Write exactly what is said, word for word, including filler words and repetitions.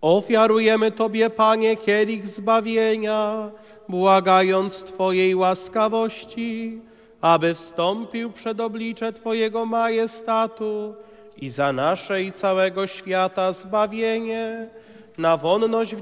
Ofiarujemy Tobie, Panie, kielich zbawienia, błagając Twojej łaskawości, aby wstąpił przed oblicze Twojego majestatu i za nasze i całego świata zbawienie, na wonność